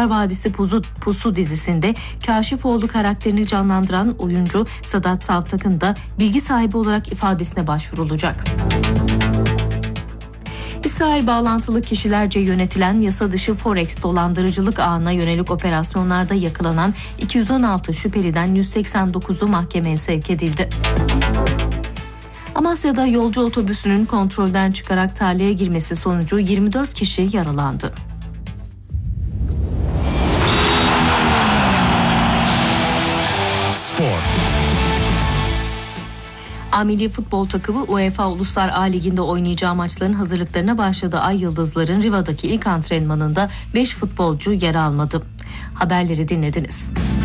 Kurtlar Vadisi Pusu dizisinde Kaşifoğlu karakterini canlandıran oyuncu Sadat Saltak'ın da bilgi sahibi olarak ifadesine başvurulacak. İsrail bağlantılı kişilerce yönetilen yasa dışı Forex dolandırıcılık ağına yönelik operasyonlarda yakalanan 216 şüpheliden 189'u mahkemeye sevk edildi. Amasya'da yolcu otobüsünün kontrolden çıkarak tarlaya girmesi sonucu 24 kişi yaralandı. Spor. A Milli Futbol takımı UEFA Uluslar A Ligi'nde oynayacağı maçların hazırlıklarına başladı. Ay Yıldızların Riva'daki ilk antrenmanında 5 futbolcu yer almadı. Haberleri dinlediniz.